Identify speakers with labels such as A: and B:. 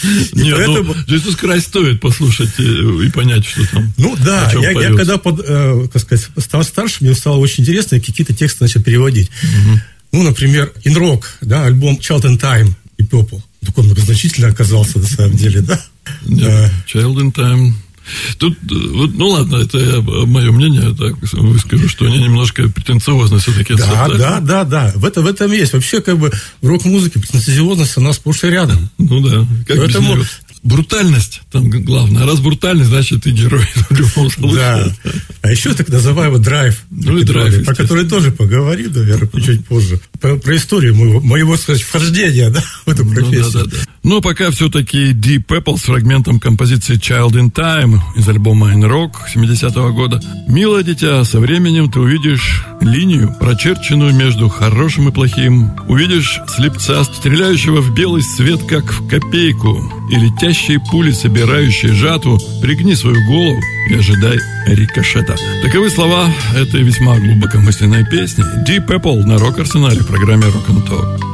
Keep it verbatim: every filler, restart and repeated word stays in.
A: Нет, поэтому... ну, Jesus Christ стоит послушать и понять, что там.
B: Ну да, я, я когда под, э, как сказать, стал старше, мне стало очень интересно, какие-то тексты начал переводить. Угу. Ну, например, In Rock, да, альбом Child in Time и Purple. Такой многозначительный оказался, на самом деле, да?
A: Нет, Child in Time. Тут, ну ладно, это мое мнение, я так выскажу, что они немножко претенциозны все-таки.
B: Да, да, да, да, в, это, в этом есть. Вообще, как бы, в рок-музыке претенциозность, она сплошь и рядом.
A: Ну да, как поэтому... Брутальность там главное. А раз брутальность, значит, ты герой в любом случае.
B: Да. А еще так называемый драйв.
A: Ну и драйв,
B: про который тоже поговорим, наверное, чуть позже. Про, про историю моего, моего, сказать, вхождения, да, в эту профессию.
A: Ну, да, да, да. Но пока все-таки Deep Purple с фрагментом композиции Child in Time из альбома In Rock семидесятого года. Милое дитя, со временем ты увидишь линию, прочерченную между хорошим и плохим. Увидишь слепца, стреляющего в белый свет, как в копейку, и летящие пули, собирающие жатву. Пригни свою голову и ожидай рикошета. Таковы слова этой весьма глубокомысленной песни Deep Purple на Рок-Арсенале в программе Rock and Talk.